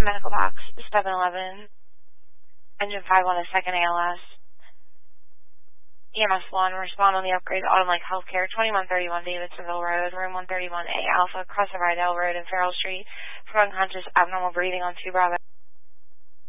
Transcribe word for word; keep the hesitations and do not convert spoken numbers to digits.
Medical box, seven eleven. Engine five on a second A L S. E M S one, respond on the upgrade, Autumn Lake Healthcare, twenty-one thirty-one Davidsonville Road, room one thirty-one A Alpha, across the Rydell Road and Farrell Street, for unconscious abnormal breathing on two Bravo.